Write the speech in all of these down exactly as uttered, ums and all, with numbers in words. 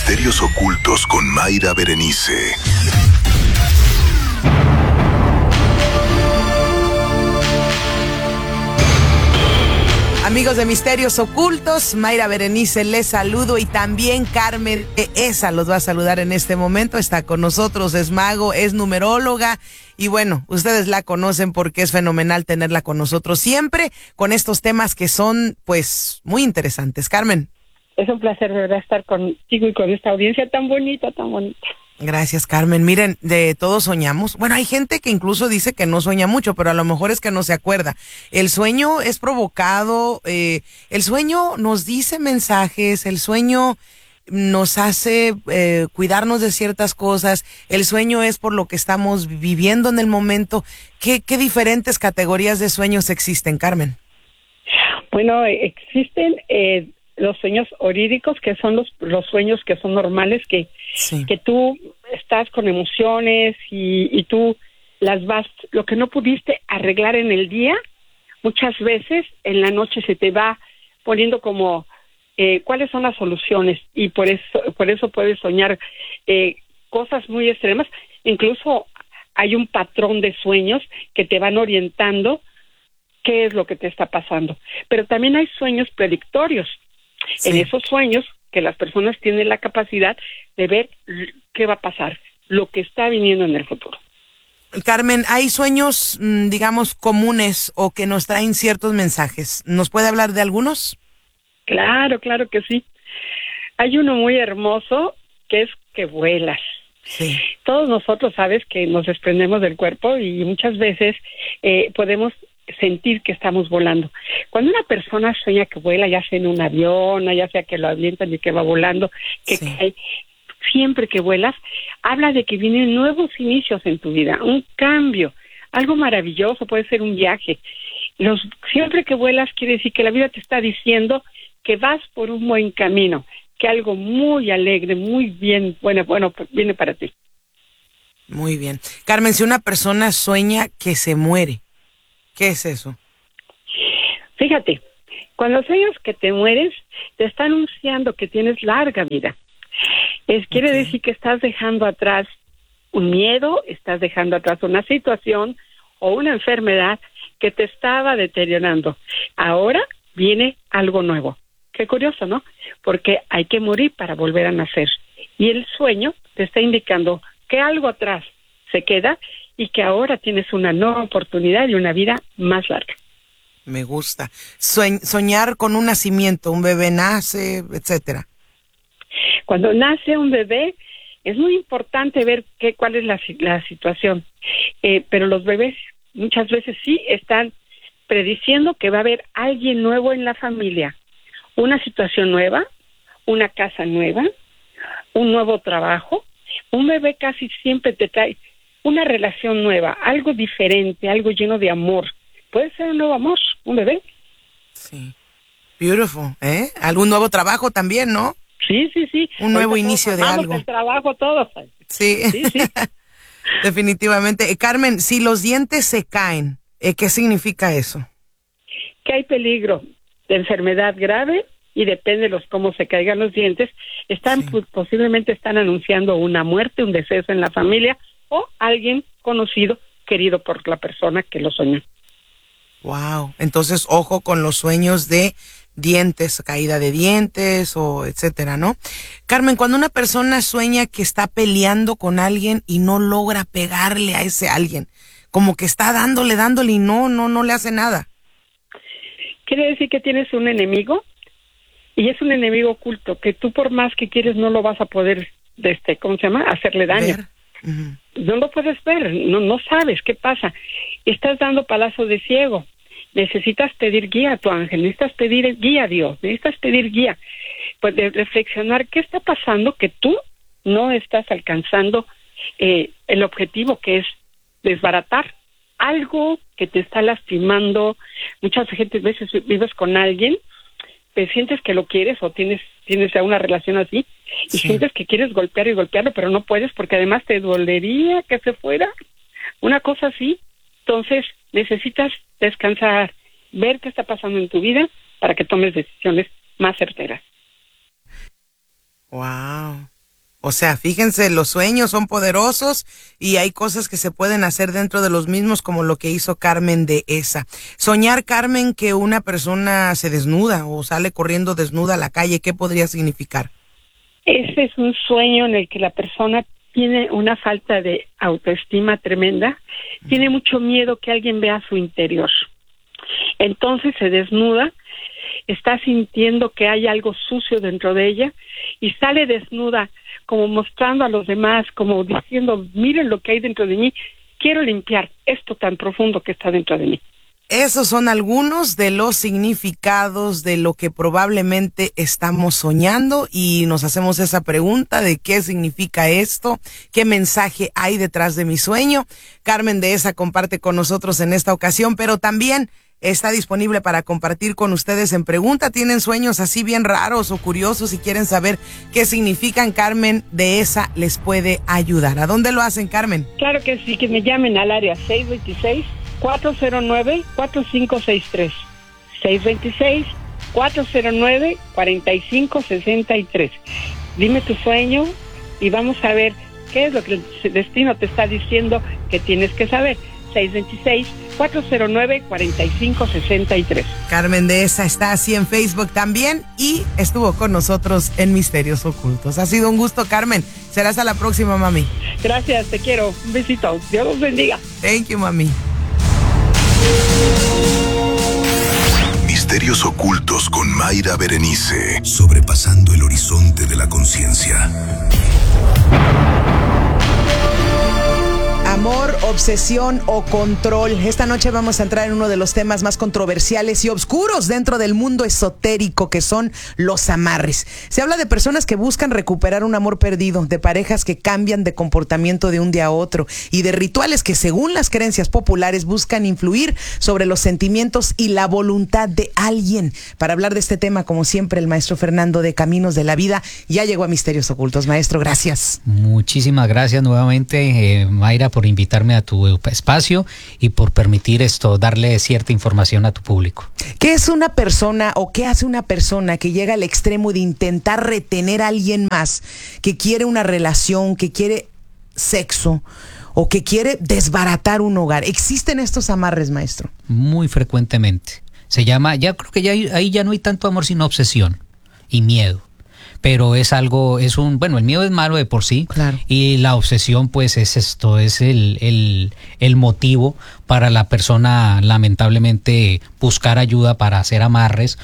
Misterios ocultos con Mayra Berenice. Amigos de Misterios Ocultos, Mayra Berenice les saludo y también Carmen Esa los va a saludar en este momento. Está con nosotros, es mago, es numeróloga y bueno, ustedes la conocen porque es fenomenal tenerla con nosotros siempre con estos temas que son pues muy interesantes. Carmen. Es un placer de verdad estar contigo y con esta audiencia tan bonita, tan bonita. Gracias, Carmen. Miren, de todos soñamos. Bueno, hay gente que incluso dice que no sueña mucho, pero a lo mejor es que no se acuerda. El sueño es provocado, eh, el sueño nos dice mensajes, el sueño nos hace eh, cuidarnos de ciertas cosas, el sueño es por lo que estamos viviendo en el momento. ¿Qué, qué diferentes categorías de sueños existen, Carmen? Bueno, existen eh, los sueños oríricos, que son los, los sueños que son normales, que Sí. que tú estás con emociones y, y tú las vas, lo que no pudiste arreglar en el día, muchas veces en la noche se te va poniendo como eh, cuáles son las soluciones y por eso por eso puedes soñar eh, cosas muy extremas. Incluso hay un patrón de sueños que te van orientando qué es lo que te está pasando. Pero también hay sueños predictorios. Sí. En esos sueños que las personas tienen la capacidad de ver qué va a pasar, lo que está viniendo en el futuro. Carmen, hay sueños, digamos, comunes o que nos traen ciertos mensajes. ¿Nos puede hablar de algunos? Claro, claro que sí. Hay uno muy hermoso que es que vuelas. Sí. Todos nosotros sabes que nos desprendemos del cuerpo y muchas veces eh, podemos sentir que estamos volando. Cuando una persona sueña que vuela, ya sea en un avión, ya sea que lo avientan y que va volando, que sí. cae, siempre que vuelas, habla de que vienen nuevos inicios en tu vida, un cambio, algo maravilloso, puede ser un viaje. Los, siempre que vuelas quiere decir que la vida te está diciendo que vas por un buen camino, que algo muy alegre, muy bien, bueno, bueno, viene para ti. Muy bien. Carmen, si una persona sueña que se muere, ¿qué es eso? Fíjate, cuando sueñas que te mueres, te está anunciando que tienes larga vida. Es, quiere okay. decir que estás dejando atrás un miedo, estás dejando atrás una situación o una enfermedad que te estaba deteriorando. Ahora viene algo nuevo. Qué curioso, ¿no? Porque hay que morir para volver a nacer. Y el sueño te está indicando que algo atrás se queda y que ahora tienes una nueva oportunidad y una vida más larga. Me gusta. Soñ- soñar con un nacimiento, un bebé nace, etcétera. Cuando nace un bebé, es muy importante ver qué, cuál es la, la situación. Eh, pero los bebés muchas veces sí están prediciendo que va a haber alguien nuevo en la familia, una situación nueva, una casa nueva, un nuevo trabajo. Un bebé casi siempre te trae una relación nueva, algo diferente, algo lleno de amor. Puede ser un nuevo amor, un bebé. Sí. Beautiful, ¿eh? Algún nuevo trabajo también, ¿no? Sí, sí, sí. Un nuevo Ahorita inicio de algo. El trabajo todos. Sí, sí, sí. Definitivamente. Eh, Carmen, si los dientes se caen, eh, ¿qué significa eso? Que hay peligro de enfermedad grave y depende de los cómo se caigan los dientes. Están sí. pues, posiblemente están anunciando una muerte, un deceso en la familia o alguien conocido, querido por la persona que lo soñó. Wow. Entonces, ojo con los sueños de dientes, caída de dientes o etcétera, ¿no? Carmen, cuando una persona sueña que está peleando con alguien y no logra pegarle a ese alguien, como que está dándole, dándole y no, no, no le hace nada. Quiere decir que tienes un enemigo y es un enemigo oculto que tú por más que quieres no lo vas a poder, este, ¿cómo se llama? Hacerle daño. Uh-huh. No lo puedes ver, no, no sabes qué pasa. Estás dando palazo de ciego. Necesitas pedir guía a tu ángel, necesitas pedir guía a Dios, necesitas pedir guía, pues de reflexionar qué está pasando que tú no estás alcanzando eh, el objetivo que es desbaratar algo que te está lastimando. Muchas gente, veces vives con alguien, te sientes que lo quieres o tienes tienes una relación así y sí. sientes que quieres golpear y golpearlo, pero no puedes porque además te dolería que se fuera, una cosa así. Entonces necesitas descansar, ver qué está pasando en tu vida para que tomes decisiones más certeras. Wow. O sea, fíjense, los sueños son poderosos y hay cosas que se pueden hacer dentro de los mismos, como lo que hizo Carmen de esa. Soñar, Carmen, que una persona se desnuda o sale corriendo desnuda a la calle, ¿qué podría significar? Ese es un sueño en el que la persona tiene una falta de autoestima tremenda, tiene mucho miedo que alguien vea su interior. Entonces se desnuda, está sintiendo que hay algo sucio dentro de ella y sale desnuda, como mostrando a los demás, como diciendo, miren lo que hay dentro de mí, quiero limpiar esto tan profundo que está dentro de mí. Esos son algunos de los significados de lo que probablemente estamos soñando y nos hacemos esa pregunta de qué significa esto, qué mensaje hay detrás de mi sueño. Carmen de esa comparte con nosotros en esta ocasión, pero también está disponible para compartir con ustedes en pregunta. ¿Tienen sueños así bien raros o curiosos y quieren saber qué significan? Carmen de esa les puede ayudar. ¿A dónde lo hacen, Carmen? Claro que sí, que me llamen al área seis dos seis, cuatro cero nueve, cuatro cinco seis tres. seis dos seis, cuatro cero nueve, cuatro cinco seis tres. Dime tu sueño y vamos a ver qué es lo que el destino te está diciendo que tienes que saber. seis dos seis, cuatro cero nueve, cuatro cinco seis tres. Carmen de esa está así en Facebook también y estuvo con nosotros en Misterios Ocultos. Ha sido un gusto, Carmen. Será hasta la próxima, mami. Gracias, te quiero. Un besito. Dios los bendiga. Thank you, mami. Misterios Ocultos con Mayra Berenice. Sobrepasando el horizonte de la conciencia. Amor, obsesión o control. Esta noche vamos a entrar en uno de los temas más controversiales y oscuros dentro del mundo esotérico, que son los amarres. Se habla de personas que buscan recuperar un amor perdido, de parejas que cambian de comportamiento de un día a otro y de rituales que, según las creencias populares, buscan influir sobre los sentimientos y la voluntad de alguien. Para hablar de este tema, como siempre, el maestro Fernando de Caminos de la Vida ya llegó a Misterios Ocultos. Maestro, gracias. Muchísimas gracias nuevamente, eh, Mayra, por invitarme a tu espacio y por permitir esto, darle cierta información a tu público. ¿Qué es una persona o qué hace una persona que llega al extremo de intentar retener a alguien más, que quiere una relación, que quiere sexo o que quiere desbaratar un hogar? ¿Existen estos amarres, maestro? Muy frecuentemente. Se llama, ya creo que ya hay, ahí ya no hay tanto amor sino obsesión y miedo. Pero es algo, es un, bueno, el miedo es malo de por sí, claro. Y la obsesión pues es esto, es el, el, el motivo para la persona lamentablemente buscar ayuda para hacer amarres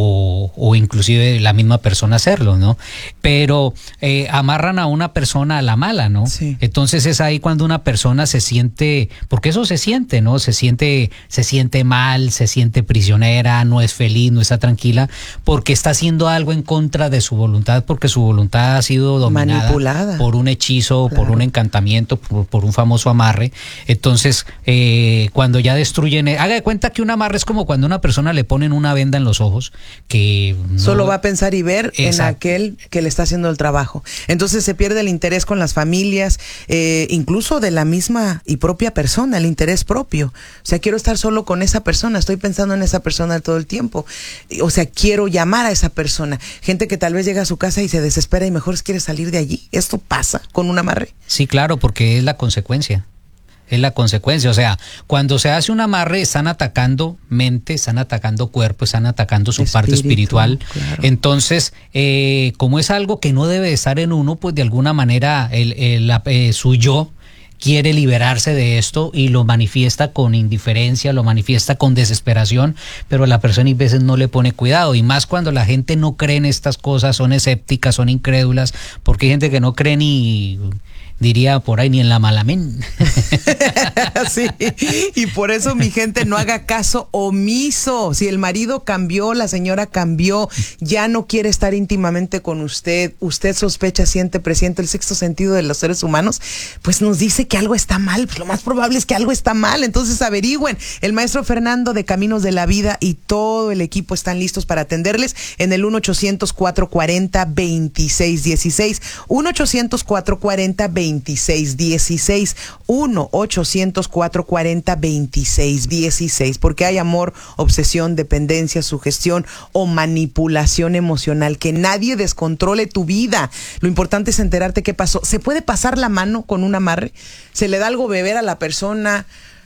o, o inclusive la misma persona hacerlo, ¿no? Pero eh, amarran a una persona a la mala, ¿no? Sí. Entonces es ahí cuando una persona se siente, porque eso se siente, ¿no? Se siente, se siente mal, se siente prisionera, no es feliz, no está tranquila, porque está haciendo algo en contra de su voluntad, porque su voluntad ha sido dominada, manipulada por un hechizo, claro. por un encantamiento, por, por un famoso amarre. Entonces, eh, cuando ya destruyen, haga de cuenta que un amarre es como cuando a una persona le ponen una venda en los ojos, que no, solo va a pensar y ver exacto. en aquel que le está haciendo el trabajo. Entonces se pierde el interés con las familias, eh, incluso de la misma y propia persona, el interés propio. O sea, quiero estar solo con esa persona, estoy pensando en esa persona todo el tiempo. O sea, quiero llamar a esa persona. Gente que tal vez llega a su casa y se desespera y mejor quiere salir de allí. ¿Esto pasa con un amarre? Sí, claro, porque es la consecuencia. Es la consecuencia, o sea, cuando se hace un amarre están atacando mente, están atacando cuerpo, están atacando su Espíritu, parte espiritual. Claro. Entonces, eh, como es algo que no debe estar en uno, pues de alguna manera el, el, eh, su yo quiere liberarse de esto y lo manifiesta con indiferencia, lo manifiesta con desesperación, pero la persona a veces no le pone cuidado, y más cuando la gente no cree en estas cosas, son escépticas, son incrédulas, porque hay gente que no cree ni... diría por ahí ni en la malamén. Sí, y por eso, mi gente, no haga caso omiso. Si el marido cambió, la señora cambió, ya no quiere estar íntimamente con usted, usted sospecha, siente, presiente, el sexto sentido de los seres humanos, pues nos dice que algo está mal. Pues lo más probable es que algo está mal, entonces averigüen. El maestro Fernando de Caminos de la Vida y todo el equipo están listos para atenderles en el uno ochocientos, cuatrocientos cuarenta, veintiséis dieciséis, uno ochocientos, cuatrocientos cuarenta, veintiséis veintiséis dieciséis. uno ochocientos, cuatrocientos cuarenta, veintiséis dieciséis. Porque hay amor, obsesión, dependencia, sugestión o manipulación emocional. Que nadie descontrole tu vida. Lo importante es enterarte qué pasó. ¿Se puede pasar la mano con un amarre? ¿Se le da algo beber a la persona?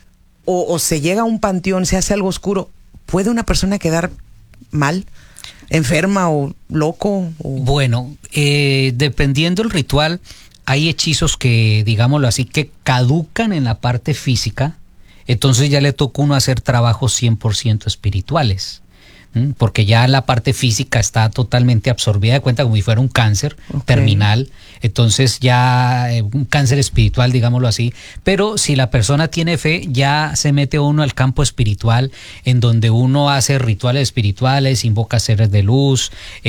O, o se llega a un panteón, se hace algo oscuro. ¿Puede una persona quedar mal, enferma o loco? O... Bueno, eh, dependiendo del ritual, hay hechizos que, digámoslo así, que caducan en la parte física. Entonces ya le toca uno hacer trabajos cien por ciento espirituales. Porque ya la parte física está totalmente absorbida, de cuenta como si fuera un cáncer okay. terminal, entonces ya eh, un cáncer espiritual, digámoslo así. Pero si la persona tiene fe, ya se mete uno al campo espiritual, en donde uno hace rituales espirituales, invoca seres de luz,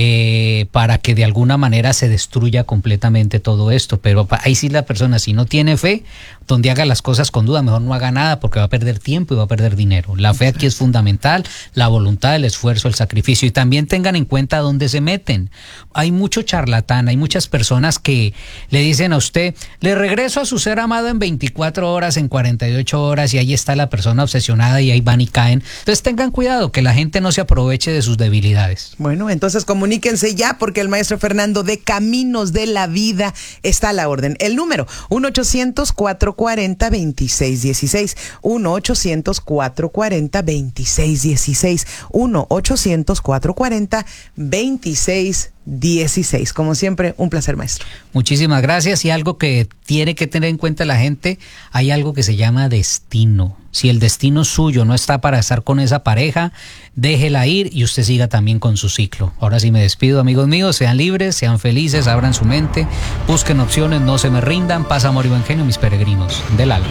eh, para que de alguna manera se destruya completamente todo esto. Pero ahí sí la persona, si no tiene fe, donde haga las cosas con duda, mejor no haga nada, porque va a perder tiempo y va a perder dinero. La fe aquí es fundamental, la voluntad, el esfuerzo, el sacrificio, y también tengan en cuenta dónde se meten. Hay mucho charlatán, hay muchas personas que le dicen a usted, le regreso a su ser amado en veinticuatro horas, en cuarenta y ocho horas, y ahí está la persona obsesionada y ahí van y caen. Entonces tengan cuidado, que la gente no se aproveche de sus debilidades. Bueno, entonces comuníquense ya, porque el maestro Fernando de Caminos de la Vida está a la orden. El número uno ochocientos, cuatrocientos cuarenta, veintiséis dieciséis. uno ochocientos, cuatrocientos cuarenta, veintiséis dieciséis. uno ochocientos, cuatrocientos cuarenta, veintiséis dieciséis. Como siempre, un placer, maestro. Muchísimas gracias. Y algo que tiene que tener en cuenta la gente, hay algo que se llama destino. Si el destino suyo no está para estar con esa pareja, déjela ir y usted siga también con su ciclo. Ahora sí me despido, amigos míos. Sean libres, sean felices, abran su mente, busquen opciones, no se me rindan. Paz, amor y buen genio, mis peregrinos del alma.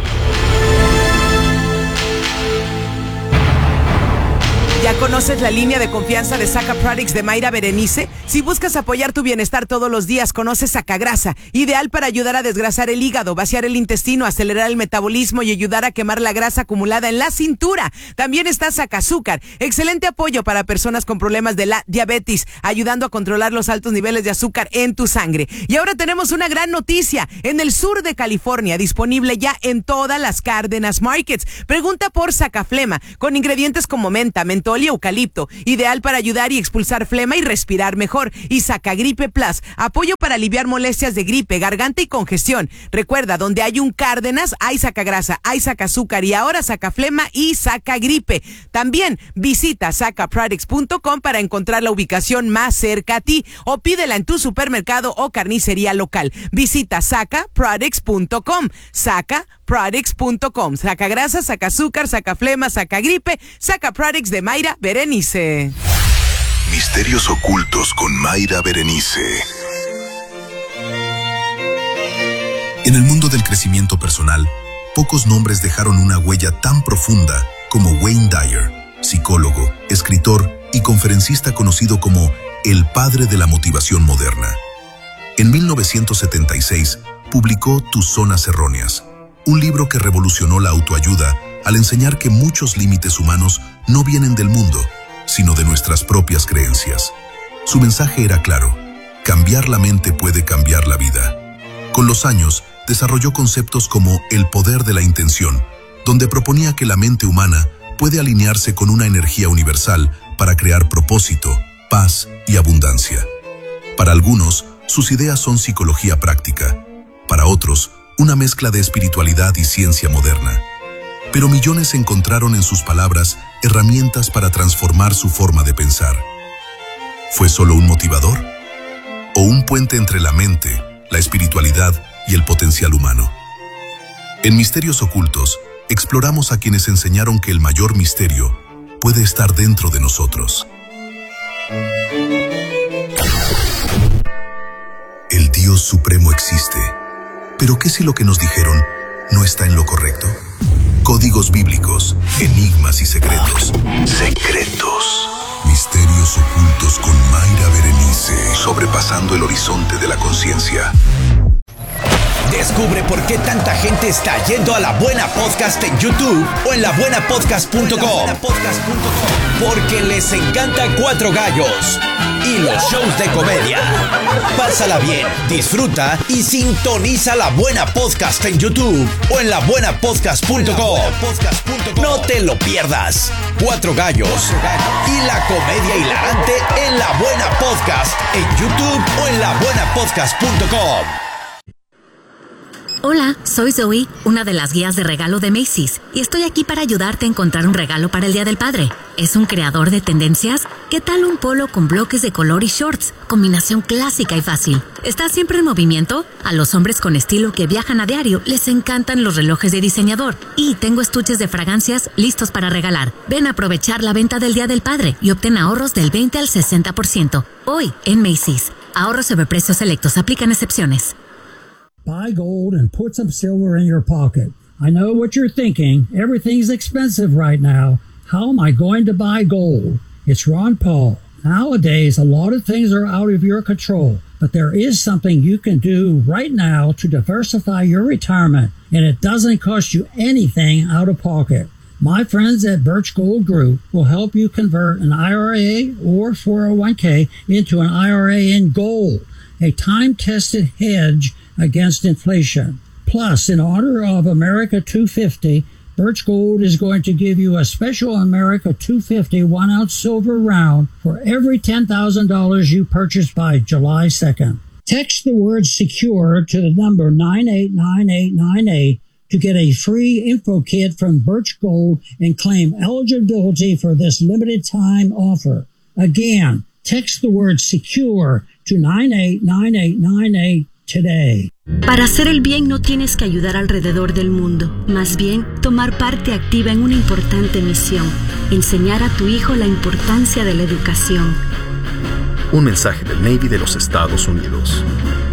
¿Ya conoces la línea de confianza de Saca Products de Mayra Berenice? Si buscas apoyar tu bienestar todos los días, conoce Sacagrasa, ideal para ayudar a desgrasar el hígado, vaciar el intestino, acelerar el metabolismo y ayudar a quemar la grasa acumulada en la cintura. También está Sacazúcar, excelente apoyo para personas con problemas de la diabetes, ayudando a controlar los altos niveles de azúcar en tu sangre. Y ahora tenemos una gran noticia, en el sur de California, disponible ya en todas las Cárdenas Markets. Pregunta por Sacaflema, con ingredientes como menta, mentol y eucalipto, ideal para ayudar y expulsar flema y respirar mejor. Y Sacagripe Plus, apoyo para aliviar molestias de gripe, garganta y congestión. Recuerda, donde hay un Cárdenas, hay Sacagrasa, hay Sacazúcar y ahora Sacaflema y Sacagripe. También visita saca products punto com para encontrar la ubicación más cerca a ti o pídela en tu supermercado o carnicería local. Visita saca products punto com. Saca products punto com. Sacagrasa, Sacazúcar, Sacaflema, Sacagripe, Saca Products de Mayra Berenice. Misterios ocultos con Mayra Berenice. En el mundo del crecimiento personal, pocos nombres dejaron una huella tan profunda como Wayne Dyer, psicólogo, escritor y conferencista conocido como el padre de la motivación moderna. En mil novecientos setenta y seis publicó Tus zonas erróneas, un libro que revolucionó la autoayuda al enseñar que muchos límites humanos no vienen del mundo, sino de nuestras propias creencias. Su mensaje era claro: cambiar la mente puede cambiar la vida. Con los años, desarrolló conceptos como el poder de la intención, donde proponía que la mente humana puede alinearse con una energía universal para crear propósito, paz y abundancia. Para algunos, sus ideas son psicología práctica. Para otros, una mezcla de espiritualidad y ciencia moderna. Pero millones encontraron en sus palabras herramientas para transformar su forma de pensar. ¿Fue solo un motivador? ¿O un puente entre la mente, la espiritualidad y el potencial humano? En Misterios Ocultos, exploramos a quienes enseñaron que el mayor misterio puede estar dentro de nosotros. El Dios Supremo existe. ¿Pero qué si lo que nos dijeron no está en lo correcto? Códigos bíblicos, enigmas y secretos. Secretos. Misterios ocultos con Mayra Berenice. Sobrepasando el horizonte de la conciencia. Descubre por qué tanta gente está yendo a La Buena Podcast en YouTube o en la buena podcast punto com. Porque les encanta Cuatro Gallos y los shows de comedia. Pásala bien, disfruta y sintoniza La Buena Podcast en YouTube o en la buena podcast punto com. No te lo pierdas. Cuatro gallos y la comedia hilarante en La Buena Podcast en YouTube o en la buena podcast punto com. Hola, soy Zoe, una de las guías de regalo de Macy's, y estoy aquí para ayudarte a encontrar un regalo para el Día del Padre. ¿Es un creador de tendencias? ¿Qué tal un polo con bloques de color y shorts? Combinación clásica y fácil. ¿Está siempre en movimiento? A los hombres con estilo que viajan a diario les encantan los relojes de diseñador. Y tengo estuches de fragancias listos para regalar. Ven a aprovechar la venta del Día del Padre y obtén ahorros del veinte al sesenta por ciento. Hoy en Macy's. Ahorros sobre precios selectos. Aplican excepciones. Buy gold and put some silver in your pocket. I know what you're thinking. Everything's expensive right now. How am I going to buy gold? It's Ron Paul. Nowadays, a lot of things are out of your control, but there is something you can do right now to diversify your retirement, and it doesn't cost you anything out of pocket. My friends at Birch Gold Group will help you convert an I R A or four oh one k into an I R A in gold, a time-tested hedge against inflation. Plus, in honor of America two fifty, Birch Gold is going to give you a special America two fifty one-ounce silver round for every ten thousand dollars you purchase by July second. Text the word SECURE to the number nine eight nine eight nine eight to get a free info kit from Birch Gold and claim eligibility for this limited time offer. Again, text the word SECURE to nine eight nine eight nine eight today. Para hacer el bien no tienes que ayudar alrededor del mundo, más bien tomar parte activa en una importante misión, enseñar a tu hijo la importancia de la educación. Un mensaje del Navy de los Estados Unidos.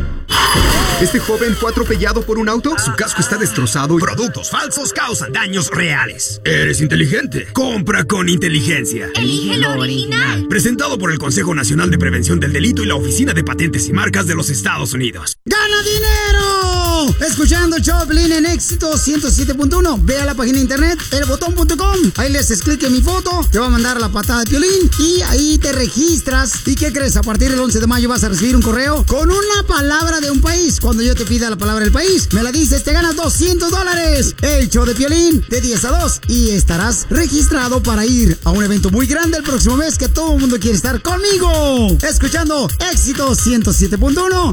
¿Este joven fue atropellado por un auto? Su casco está destrozado y productos falsos causan daños reales. Eres inteligente. Compra con inteligencia. Elige lo original. Presentado por el Consejo Nacional de Prevención del Delito y la Oficina de Patentes y Marcas de los Estados Unidos. ¡Gana dinero! Escuchando el show de Piolín en Éxito ciento siete punto uno. Ve a la página de internet el botón punto com. Ahí le haces clic en mi foto, te va a mandar la patada de Piolín y ahí te registras. ¿Y qué crees? A partir del once de mayo vas a recibir un correo con una palabra de un país. Cuando yo te pida la palabra del país, me la dices, te ganas doscientos dólares. El show de Piolín de diez a dos y estarás registrado para ir a un evento muy grande el próximo mes que todo el mundo quiere estar conmigo. Escuchando Éxito ciento siete punto uno.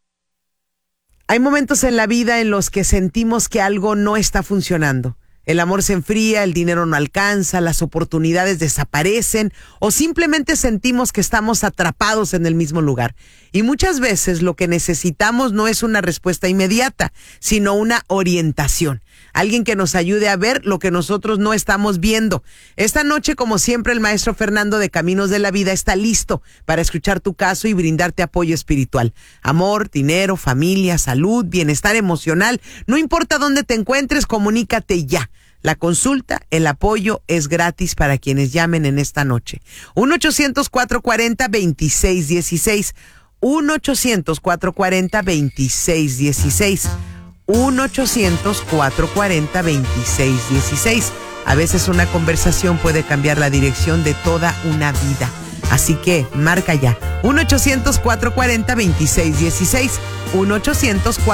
Hay momentos en la vida en los que sentimos que algo no está funcionando. El amor se enfría, el dinero no alcanza, las oportunidades desaparecen o simplemente sentimos que estamos atrapados en el mismo lugar. Y muchas veces lo que necesitamos no es una respuesta inmediata, sino una orientación. Alguien que nos ayude a ver lo que nosotros no estamos viendo. Esta noche, como siempre, el maestro Fernando de Caminos de la Vida está listo para escuchar tu caso y brindarte apoyo espiritual. Amor, dinero, familia, salud, bienestar emocional. No importa dónde te encuentres, comunícate ya. La consulta, el apoyo es gratis para quienes llamen en esta noche. uno ochocientos, cuatrocientos cuarenta, veintiséis dieciséis. uno ochocientos, cuatrocientos cuarenta, veintiséis dieciséis. uno ochocientos, cuatrocientos cuarenta, veintiséis dieciséis. A veces una conversación puede cambiar la dirección de toda una vida. Así que marca ya. uno ochocientos, cuatrocientos cuarenta, veintiséis dieciséis. uno ochocientos,